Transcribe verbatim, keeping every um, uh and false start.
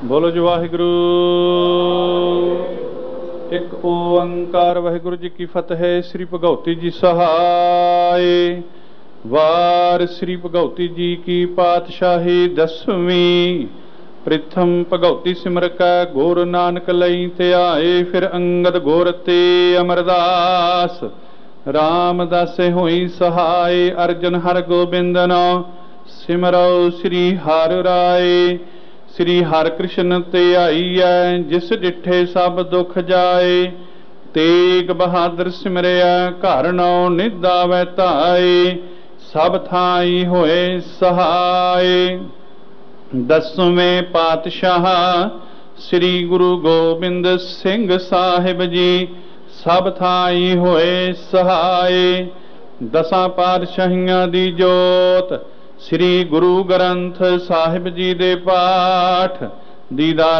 बोलो जो वाहिगुरु। एक ओंकार वाहिगुरु जी की फतेह। श्री भगवती जी सहाय। वार श्री भगवती जी की पातशाही दसवीं। प्रथम भगवती सिमर कै गुर नानक लई ध्याए। फिर अंगद गुर ते अमरदास। रामदासे होई सहाय। अर्जन हर गोबिंद नाम सिमरो श्री हर राय। श्री हर कृष्ण ते आई है। जिस डिठे सब दुख जाए। तेग बहादुर सिमरिया घर नौ निधावै धाए। सब थाई होए सहाय। दसवें पातशाह श्री गुरु गोबिंद सिंह साहिब जी सब थाई होए सहाय। दसां पातशाहियां दी जोत श्री गुरु ग्रंथ साहिब जी दे पाठ दीदार